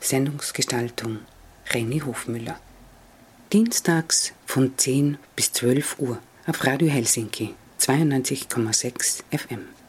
Sendungsgestaltung Renny Hofmüller. Dienstags von 10 bis 12 Uhr auf Radio Helsinki 92,6 FM.